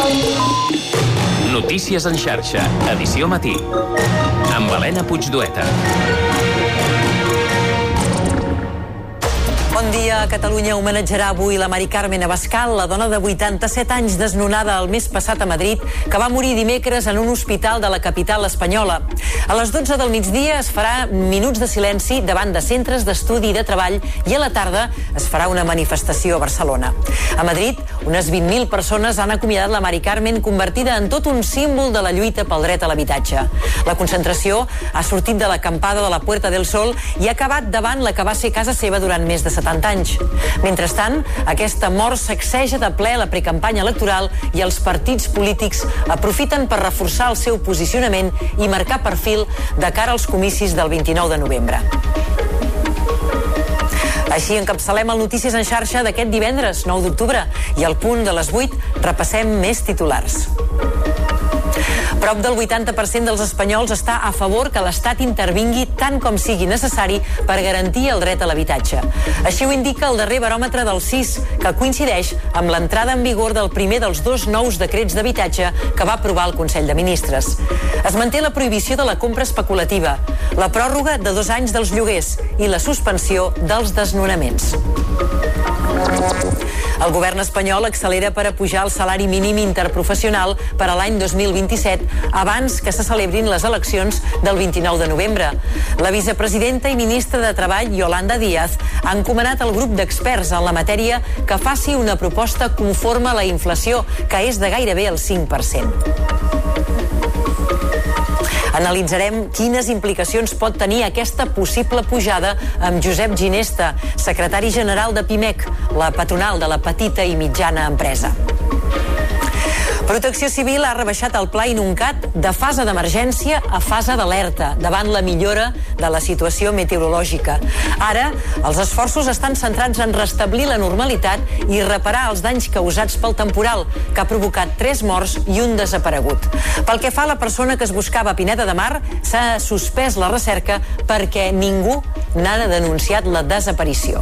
Notícies en xarxa, edició matí, amb Helena Puigdueta. Bon dia. Catalunya homenatjarà avui la Mari Carmen Abascal, la dona de 87 anys desnonada el mes passat a Madrid, que va morir dimecres en un hospital de la capital espanyola. A les 12 del migdia es farà minuts de silenci davant de centres d'estudi i de treball i a la tarda es farà una manifestació a Barcelona. A Madrid, unes 20.000 persones han acomiadat la Mari Carmen, convertida en tot un símbol de la lluita pel dret a l'habitatge. La concentració ha sortit de l'acampada de la Puerta del Sol i ha acabat davant la que va ser casa seva durant més de 70 anys. Mentrestant, aquesta mort sacseja de ple la precampanya electoral i els partits polítics aprofiten per reforçar el seu posicionament i marcar perfil de cara als comicis del 29 de novembre. Així encapçalem el Notícies en xarxa d'aquest divendres, 9 d'octubre, i al punt de les 8 repassem més titulars. Prop del 80% dels espanyols està a favor que l'Estat intervingui tant com sigui necessari per garantir el dret a l'habitatge. Així ho indica el darrer baròmetre del CIS, que coincideix amb l'entrada en vigor del primer dels dos nous decrets d'habitatge que va aprovar el Consell de Ministres. Es manté la prohibició de la compra especulativa, la pròrroga de 2 anys dels lloguers i la suspensió dels desnonaments. El govern espanyol accelera per apujar el salari mínim interprofessional per a l'any 2027 abans que se celebrin les eleccions del 29 de novembre. La vicepresidenta i ministra de Treball, Yolanda Díaz, ha encomanat al grup d'experts en la matèria que faci una proposta conforme a la inflació, que és de gairebé el 5%. Analitzarem quines implicacions pot tenir aquesta possible pujada amb Josep Ginesta, secretari general de PIMEC, la patronal de la petita i mitjana empresa. Protecció Civil ha rebaixat el pla Inuncat de fase d'emergència a fase d'alerta davant la millora de la situació meteorològica. Ara, els esforços estan centrats en restablir la normalitat i reparar els danys causats pel temporal, que ha provocat 3 morts i un desaparegut. Pel que fa a la persona que es buscava a Pineda de Mar, s'ha suspès la recerca perquè ningú n'ha denunciat la desaparició.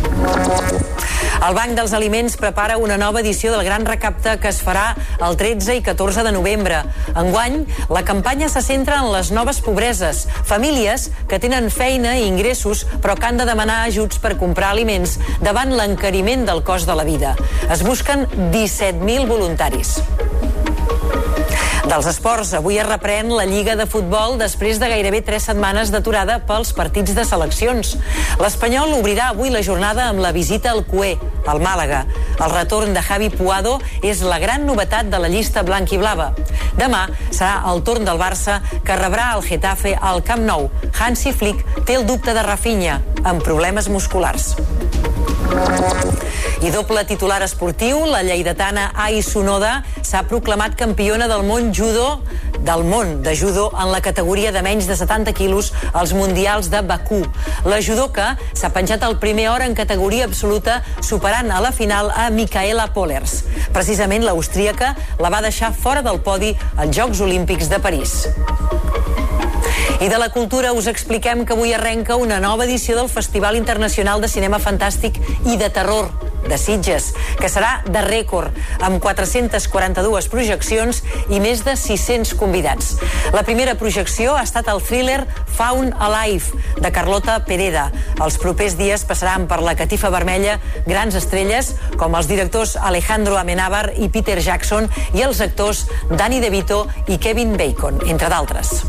El Banc dels Aliments prepara una nova edició del Gran Recapte que es farà el 13 i 14 de novembre. Enguany, la campanya se centra en les noves pobreses, famílies que tenen feina i ingressos però que han de demanar ajuts per comprar aliments davant l'encariment del cost de la vida. Es busquen 17.000 voluntaris. Dels esports, avui es reprèn la Lliga de Futbol després de gairebé 3 setmanes d'aturada pels partits de seleccions. L'Espanyol obrirà avui la jornada amb la visita al Cué, al Màlaga. El retorn de Javi Puado és la gran novetat de la llista blanc-i-blava. Demà serà el torn del Barça, que rebrà el Getafe al Camp Nou. Hansi Flick té el dubte de Rafinha, amb problemes musculars. I doble titular esportiu, la lleidatana Ai Sonoda s'ha proclamat campiona del món de judo en la categoria de menys de 70 quilos als Mundials de Bakú. La judoka s'ha penjat el primer hora en categoria absoluta, superant a la final a Micaela Pollers. Precisament l'austríaca la va deixar fora del podi als Jocs Olímpics de París. I de la cultura us expliquem que avui arrenca una nova edició del Festival Internacional de Cinema Fantàstic i de Terror de Sitges, que serà de rècord, amb 442 projeccions i més de 600 convidats. La primera projecció ha estat el thriller Found Alive, de Carlota Pereda. Els propers dies passaran per la catifa vermella grans estrelles com els directors Alejandro Amenábar i Peter Jackson i els actors Danny DeVito i Kevin Bacon, entre d'altres.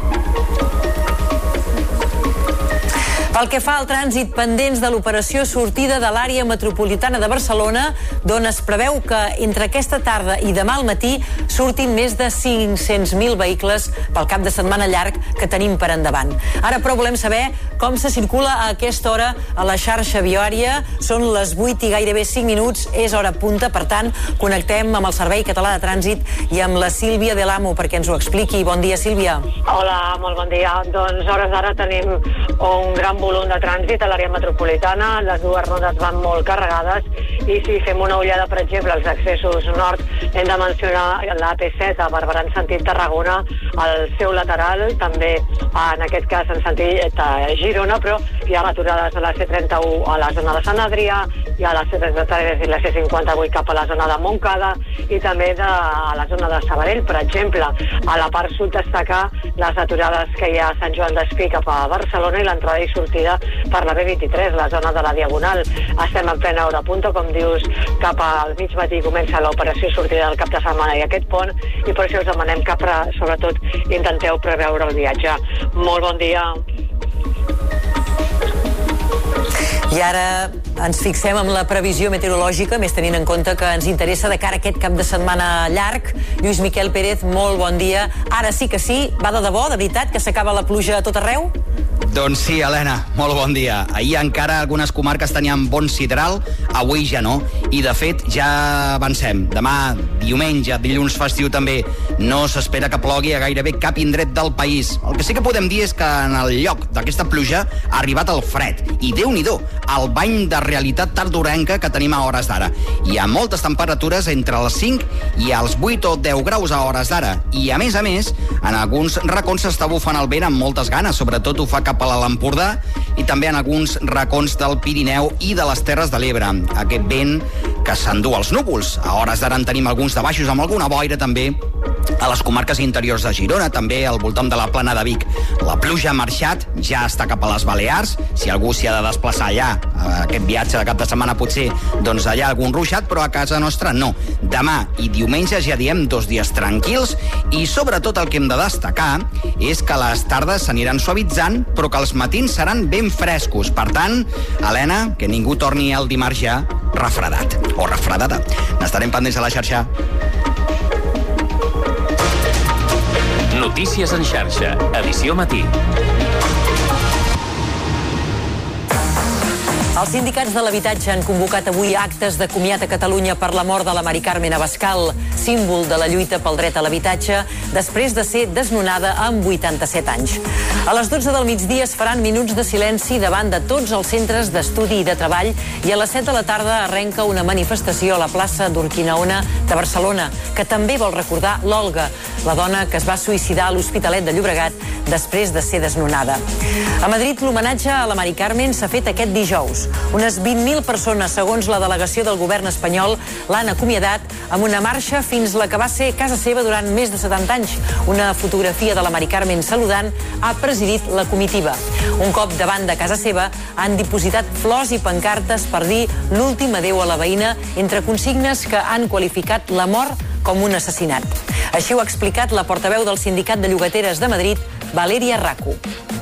Pel que fa al trànsit, pendents de l'operació sortida de l'àrea metropolitana de Barcelona, d'on es preveu que entre aquesta tarda i demà al matí surtin més de 500.000 vehicles pel cap de setmana llarg que tenim per endavant. Ara, però, volem saber com se circula a aquesta hora a la xarxa viària. Són les 8 i gairebé 5 minuts, és hora punta, per tant, connectem amb el Servei Català de Trànsit i amb la Sílvia de l'Amo perquè ens ho expliqui. Bon dia, Sílvia. Hola, molt bon dia. Doncs, hores d'ara tenim un gran volum volum de trànsit a l'àrea metropolitana, les dues rondes van molt carregades i si fem una ullada, per exemple, als accessos nord, hem de mencionar la AP7 a Barberà en sentit Tarragona, al seu lateral, també en aquest cas en sentit Girona, però hi ha aturades a la C31 a la zona de Sant Adrià, i a la C33 i la C58 cap a la zona de Montcada i també a la zona de Sabadell, per exemple. A la part sud destacar les aturades que hi ha a Sant Joan d'Espí cap a Barcelona i l'entrada i sortida per la B23, la zona de la Diagonal. Estem en plena hora punta, com dius, cap al mig matí comença l'operació sortida del cap de setmana i aquest pont, i per això us demanem que, sobretot, intenteu preveure el viatge. Molt bon dia. I ara ens fixem en la previsió meteorològica, més tenint en compte que ens interessa de cara a aquest cap de setmana llarg. Lluís Miquel Pérez, molt bon dia. Ara sí que sí, va de debò, de veritat, que s'acaba la pluja a tot arreu? Doncs sí, Helena, molt bon dia. Ahir encara algunes comarques tenien bon sidral, avui ja no. I, de fet, ja avancem. Demà, diumenge, dilluns festiu també, no s'espera que plogui a gairebé cap indret del país. El que sí que podem dir és que en el lloc d'aquesta pluja ha arribat el fred. I Déu-n'hi-do, el bany de realitat tardorenca que tenim a hores d'ara. Hi ha moltes temperatures entre els 5 i els 8 o 10 graus a hores d'ara. I, a més, en alguns racons s'està bufant el vent amb moltes ganes, sobretot ho fa cap a l'Empordà i també en alguns racons del Pirineu i de les Terres de l'Ebre. Aquest vent que s'endú els núvols. A hores d'ara en tenim alguns de baixos amb alguna boira també a les comarques interiors de Girona, també al voltant de la Plana de Vic. La pluja ha marxat, ja està cap a les Balears. Si algú s'hi ha de desplaçar allà, aquest viatge de cap de setmana potser, doncs allà algun ruixat, però a casa nostra no. Demà i diumenge ja diem 2 dies tranquils i sobretot el que hem de destacar és que les tardes s'aniran suavitzant, però que els matins seran ben frescos. Per tant, Helena, que ningú torni el dimarts ja refredat o refredada. N'estarem pendents a la xarxa. Notícies en xarxa, edició matí. Els sindicats de l'habitatge han convocat avui actes de comiat a Catalunya per la mort de la Mari Carmen Abascal, símbol de la lluita pel dret a l'habitatge, després de ser desnonada amb 87 anys. A les 12 del migdia es faran minuts de silenci davant de tots els centres d'estudi i de treball i a les 7 de la tarda arrenca una manifestació a la plaça d'Urquinaona de Barcelona, que també vol recordar l'Olga, la dona que es va suïcidar a l'Hospitalet de Llobregat després de ser desnonada. A Madrid, l'homenatge a la Mari Carmen s'ha fet aquest dijous. Unes 20.000 persones, segons la delegació del govern espanyol, l'han acomiadat amb una marxa fins la que va ser casa seva durant més de 70 anys. Una fotografia de la Mari Carmen saludant ha presidit la comitiva. Un cop davant de casa seva han dipositat flors i pancartes per dir l'últim adéu a la veïna, entre consignes que han qualificat la mort com un assassinat. Així ho ha explicat la portaveu del Sindicat de Llogateres de Madrid, Valeria Racu.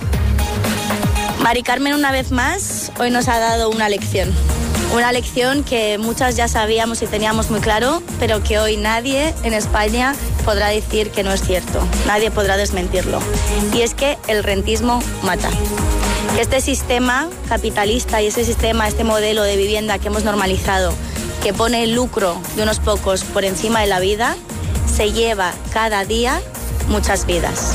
Mari Carmen, una vez más, hoy nos ha dado una lección. Una lección que muchas ya sabíamos y teníamos muy claro, pero que hoy nadie en España podrá decir que no es cierto. Nadie podrá desmentirlo. Y es que el rentismo mata. Este sistema capitalista y este modelo de vivienda que hemos normalizado, que pone el lucro de unos pocos por encima de la vida, se lleva cada día muchas vidas.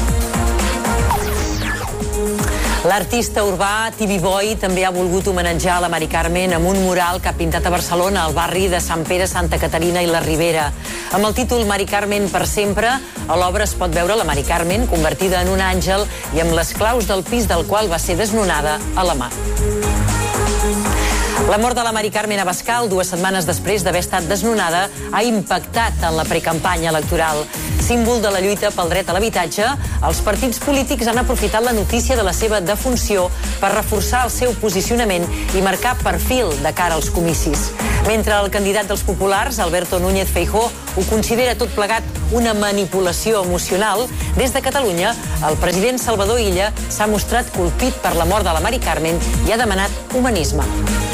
L'artista urbà Tibi Boy també ha volgut homenatjar la Mari Carmen amb un mural que ha pintat a Barcelona, al barri de Sant Pere, Santa Caterina i la Ribera. Amb el títol Mari Carmen per sempre, a l'obra es pot veure la Mari Carmen convertida en un àngel i amb les claus del pis del qual va ser desnonada a la mà. La mort de la Mari Carmen Abascal, 2 setmanes després d'haver estat desnonada, ha impactat en la precampanya electoral. Símbol de la lluita pel dret a l'habitatge, els partits polítics han aprofitat la notícia de la seva defunció per reforçar el seu posicionament i marcar perfil de cara als comicis. Mentre el candidat dels populars, Alberto Núñez Feijóo, ho considera tot plegat una manipulació emocional, des de Catalunya, el president Salvador Illa s'ha mostrat colpit per la mort de la Mari Carmen i ha demanat humanisme.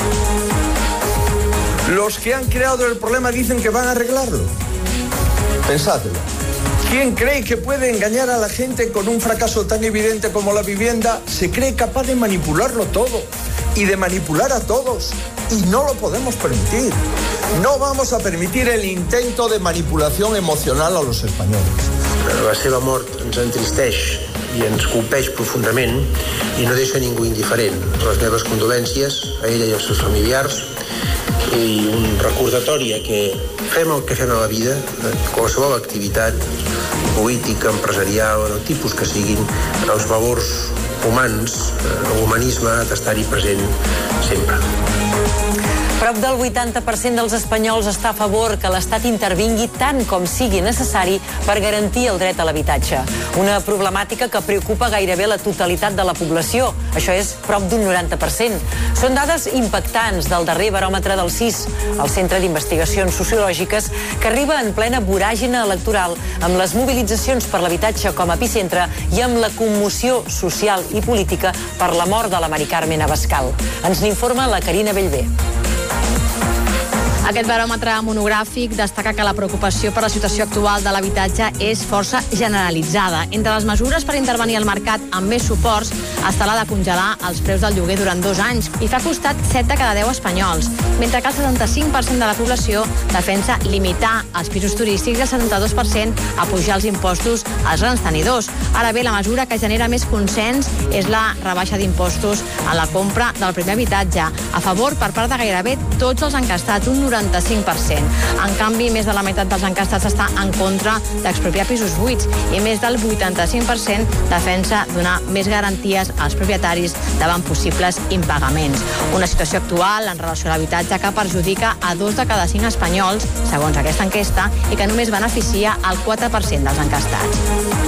Los que han creado el problema dicen que van a arreglarlo. Pensadlo. ¿Quién cree que puede engañar a la gente con un fracaso tan evidente como la vivienda? Se cree capaz de manipularlo todo y de manipular a todos. Y no lo podemos permitir. No vamos a permitir el intento de manipulación emocional a los españols. La seva mort ens entristeix i ens colpeix profundament i no deixa ningú indiferent. Les meves condolències a ella i als seus familiars i un recordatori que fem el que fem a la vida, qualsevol activitat política, empresarial, el tipus que siguin, els valors humans, l'humanisme ha d'estar-hi present sempre. Prop del 80% dels espanyols està a favor que l'Estat intervingui tant com sigui necessari per garantir el dret a l'habitatge. Una problemàtica que preocupa gairebé la totalitat de la població. Això és prop d'un 90%. Són dades impactants del darrer baròmetre del CIS, el Centre d'Investigacions Sociològiques, que arriba en plena voràgina electoral, amb les mobilitzacions per l'habitatge com a epicentre i amb la commoció social i política per la mort de la Mari Carmen Abascal. Ens n'informa la Carina Bellver. Aquest baròmetre monogràfic destaca que la preocupació per la situació actual de l'habitatge és força generalitzada. Entre les mesures per intervenir al mercat amb més suports està la de congelar els preus del lloguer durant 2 anys i fa costat 7 de cada 10 espanyols, mentre que el 75% de la població defensa limitar els pisos turístics i el 72% apujar els impostos als grans tenidors. Ara bé, la mesura que genera més consens és la rebaixa d'impostos a la compra del primer habitatge, a favor per part de gairebé tots els encastats, un 95%. En canvi, més de la meitat dels encastats està en contra d'expropiar pisos buits i més del 85% defensa donar més garanties als propietaris davant possibles impagaments. Una situació actual en relació a l'habitatge que perjudica a 2 de cada 5 espanyols, segons aquesta enquesta, i que només beneficia el 4% dels encastats.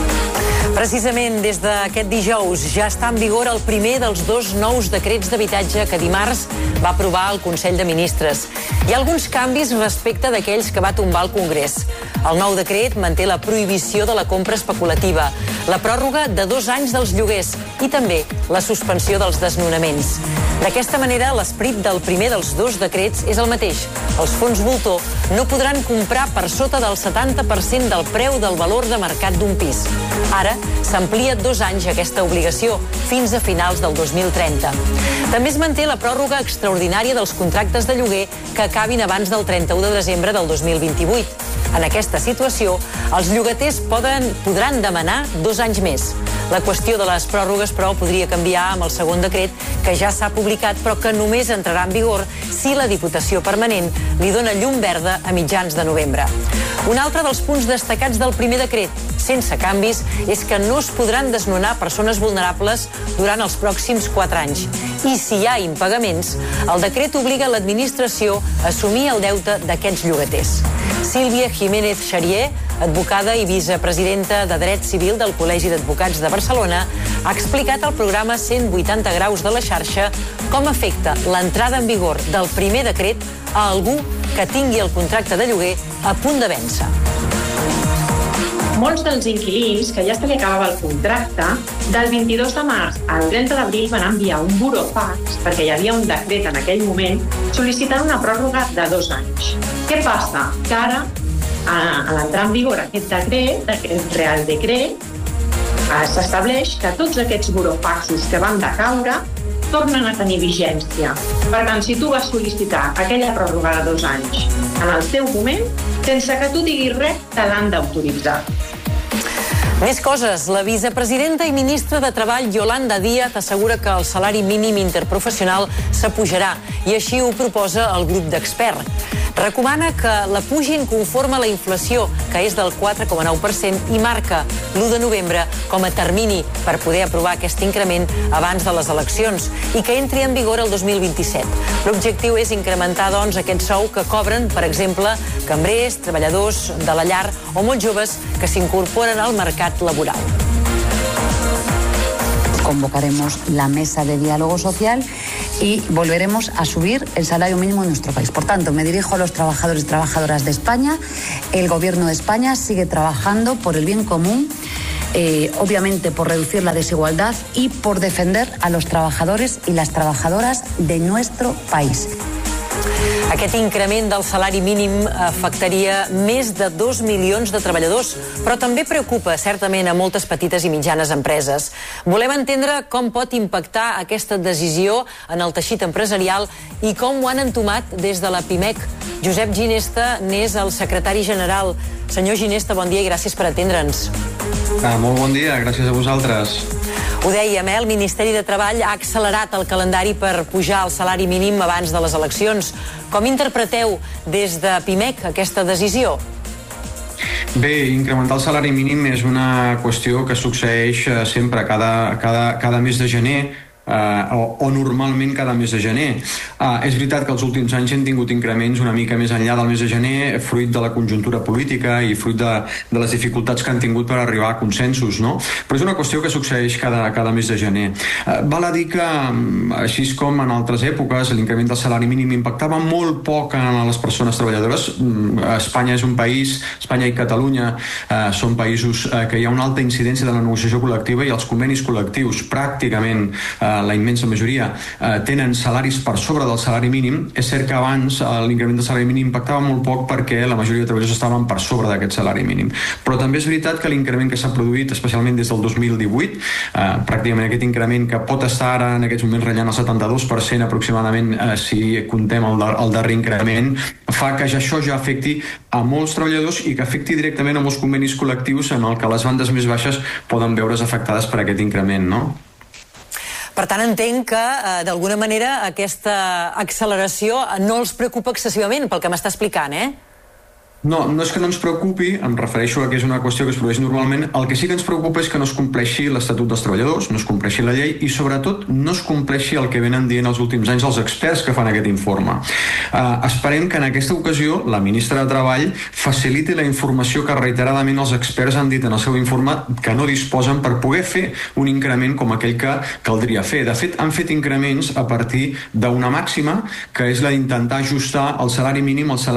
Precisament des d'aquest dijous ja està en vigor el primer dels 2 nous decrets d'habitatge que dimarts va aprovar el Consell de Ministres. Hi ha alguns canvis respecte d'aquells que va tombar el Congrés. El nou decret manté la prohibició de la compra especulativa, la pròrroga de 2 anys dels lloguers i també la suspensió dels desnonaments. D'aquesta manera, l'esperit del primer dels 2 decrets és el mateix. Els fons voltor no podran comprar per sota del 70% del preu del valor de mercat d'un pis. Ara s'amplia 2 anys aquesta obligació, fins a finals del 2030. També es manté la pròrroga extraordinària dels contractes de lloguer que acabin abans del 31 de desembre del 2028. En aquesta situació, els llogaters podran demanar 2 anys més. La qüestió de les pròrrogues, però, podria canviar amb el segon decret, que ja s'ha publicat, però que només entrarà en vigor si la Diputació Permanent li dona llum verda a mitjans de novembre. Un altre dels punts destacats del primer decret, sense canvis, és que no es podran desnonar persones vulnerables durant els pròxims 4 anys. I si hi ha impagaments, el decret obliga l'administració a assumir el deute d'aquests llogaters. Sílvia Jiménez Xarier, advocada i vicepresidenta de Dret Civil del Col·legi d'Advocats de Barcelona, ha explicat al programa 180 graus de la xarxa com afecta l'entrada en vigor del primer decret a algú que tingui el contracte de lloguer a punt de vèncer. Molts dels inquilins que ja se li acabava el contracte, del 22 de març al 30 d'abril van enviar un burofax, perquè hi havia un decret en aquell moment, sol·licitant una pròrroga de 2 anys. Què passa? Que ara, a l'entrar en vigor aquest decret, aquest Real Decret, s'estableix que tots aquests burofaxos que van decaure tornen a tenir vigència. Per tant, si tu vas sol·licitar aquella pròrroga de 2 anys en el teu moment, sense que tu diguis res, te l'han d'autoritzar. Més coses. La vicepresidenta i ministra de Treball, Yolanda Díaz, assegura que el salari mínim interprofessional s'apujarà i així ho proposa el grup d'experts. Recomana que la pugin conforme a la inflació, que és del 4,9%, i marca l'1 de novembre com a termini per poder aprovar aquest increment abans de les eleccions i que entri en vigor el 2027. L'objectiu és incrementar, doncs, aquest sou que cobren, per exemple, cambrers, treballadors de la llar o molt joves que s'incorporen al mercat laboral. Convocaremos la mesa de diálogo social y volveremos a subir el salario mínimo en nuestro país. Por tanto, me dirijo a los trabajadores y trabajadoras de España. El Gobierno de España sigue trabajando por el bien común, obviamente por reducir la desigualdad y por defender a los trabajadores y las trabajadoras de nuestro país. Aquest increment del salari mínim afectaria més de 2 milions de treballadors, però també preocupa certament a moltes petites i mitjanes empreses. Volem entendre com pot impactar aquesta decisió en el teixit empresarial i com ho han entomat des de la PIMEC. Josep Ginesta n'és el secretari general. Senyor Ginesta, bon dia i gràcies per atendre'ns. Molt bon dia, gràcies a vosaltres. Ho dèiem, el Ministeri de Treball ha accelerat el calendari per pujar el salari mínim abans de les eleccions. Com interpreteu des de PIMEC aquesta decisió? Bé, incrementar el salari mínim és una qüestió que succeeix sempre cada mes de gener, o normalment cada mes de gener. És veritat que els últims anys hem tingut increments una mica més enllà del mes de gener, fruit de la conjuntura política i fruit de les dificultats que han tingut per arribar a consensos, no? Però és una qüestió que succeeix cada mes de gener. Val a dir que, així com en altres èpoques, l'increment del salari mínim impactava molt poc a les persones treballadores. Espanya és un país, Espanya i Catalunya són països que hi ha una alta incidència de la negociació col·lectiva i els convenis col·lectius pràcticament la immensa majoria tenen salaris per sobre del salari mínim. És cert que abans l'increment del salari mínim impactava molt poc perquè la majoria de treballadors estaven per sobre d'aquest salari mínim. Però també és veritat que l'increment que s'ha produït, especialment des del 2018, pràcticament aquest increment que pot estar ara en aquests moments ratllant el 72% aproximadament, si comptem el darrer increment, fa que això ja afecti a molts treballadors i que afecti directament a molts convenis col·lectius en el que les bandes més baixes poden veure's afectades per aquest increment, no? Per tant, entenc que, d'alguna manera, aquesta acceleració no els preocupa excessivament, pel que m'està explicant, No és que no ens preocupi, em refereixo a que és una qüestió que es produeix normalment. El que sí que ens preocupa és que no es compleixi l'Estatut dels Treballadors, no es compleixi la llei i, sobretot, no es compleixi el que venen dient els últims anys els experts que fan aquest informe. Esperem que en aquesta ocasió la ministra de Treball faciliti la informació que reiteradament els experts han dit en el seu informe que no disposen per poder fer un increment com aquell que caldria fer. De fet, han fet increments a partir d'una màxima, que és la d'intentar ajustar el salari mínim al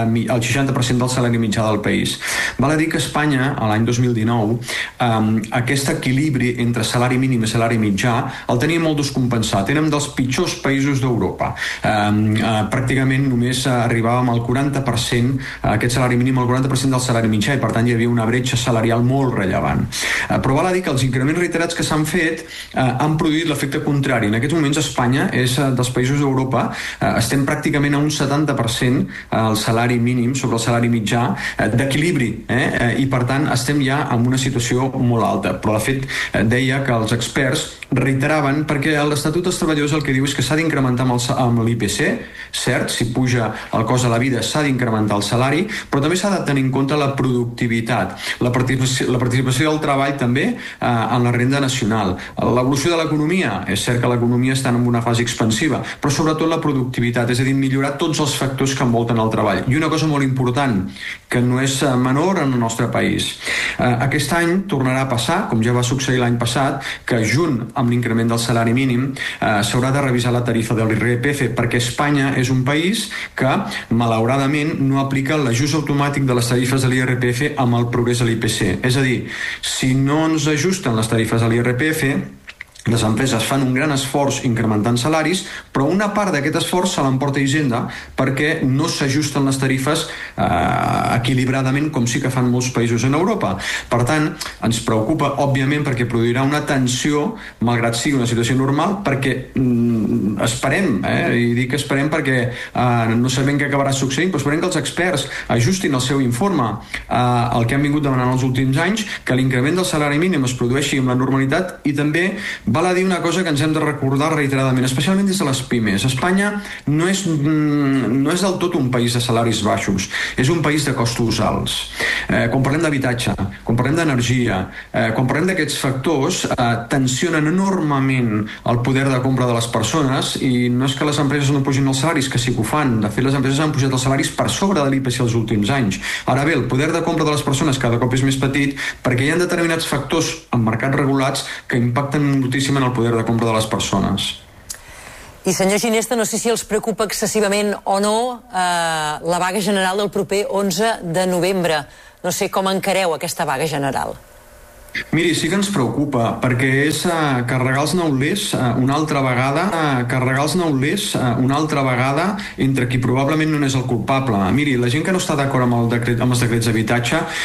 60% del salari mitjà del país. Val a dir que Espanya, a l'any 2019, aquest equilibri entre salari mínim i salari mitjà el tenia molt descompensat. Érem dels pitjors països d'Europa. Pràcticament només arribàvem al 40%, aquest salari mínim al 40% del salari mitjà, i per tant hi havia una bretxa salarial molt rellevant. Però val a dir que els increments reiterats que s'han fet han produït l'efecte contrari. En aquests moments Espanya és dels països d'Europa, estem pràcticament a un 70% el salari mínim sobre el salari mitjà d'equilibri, i per tant estem ja en una situació molt alta. Però de fet deia que els experts reiteraven, perquè l'Estatut dels Treballadors el que diu és que s'ha d'incrementar amb l'IPC, cert, si puja el cost de la vida s'ha d'incrementar el salari, però també s'ha de tenir en compte la productivitat, la participació del treball també en la renda nacional, l'evolució de l'economia. És cert que l'economia està en una fase expansiva, però sobretot la productivitat, és a dir, millorar tots els factors que envolten el treball. I una cosa molt important, que no és menor en el nostre país. Aquest any tornarà a passar, com ja va succeir l'any passat, que junt amb l'increment del salari mínim s'haurà de revisar la tarifa de l'IRPF, perquè Espanya és un país que, malauradament, no aplica l'ajust automàtic de les tarifes de l'IRPF amb el progrés de l'IPC. És a dir, si no ens ajusten les tarifes de l'IRPF, les empreses fan un gran esforç incrementant salaris, però una part d'aquest esforç se l'emporta Hisenda perquè no s'ajusten les tarifes equilibradament, com sí que fan molts països en Europa. Per tant, ens preocupa, òbviament, perquè produirà una tensió, malgrat sigui una situació normal, perquè esperem, i dic esperem perquè no sabem què acabarà succeint, però esperem que els experts ajustin el seu informe el que han vingut demanant els últims anys, que l'increment del salari mínim es produeixi amb la normalitat, i també val a dir una cosa que ens hem de recordar reiteradament, especialment des de les pimes. Espanya no és del tot un país de salaris baixos, és un país de costos alts. Quan parlem d'habitatge, quan parlem d'energia, quan parlem d'aquests factors, tensionen enormement el poder de compra de les persones, i no és que les empreses no pugin els salaris, que sí que ho fan. De fet, les empreses han pujat els salaris per sobre de l'IPC els últims anys. Ara bé, el poder de compra de les persones cada cop és més petit perquè hi ha determinats factors en mercats regulats que impacten moltíssim en el poder de compra de les persones. I senyor Ginesta, no sé si els preocupa excessivament o no la vaga general del proper 11 de novembre. No sé com encareu aquesta vaga general. Miri, sí que ens preocupa, perquè és carregar els neulers una altra vegada entre qui probablement no és el culpable. Miri, la gent que no està d'acord amb els decrets d'habitatge